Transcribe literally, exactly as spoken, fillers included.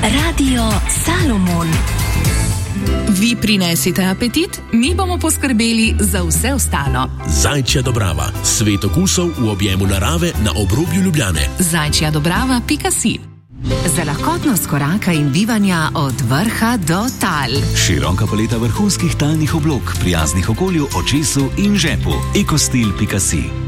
Radio Salomon. Vi prinesite apetit, mi bomo poskrbeli za vse ostalo. Zajčja Dobrava, svet okusov v objemu narave na obrobju Ljubljane. zajčja dobrava pika si. Za lahkotnost koraka in bivanja od vrha do tal. Široka paleta vrhunskih talnih oblog, prijaznih okolju, očesu in žepu. ekostil pika si.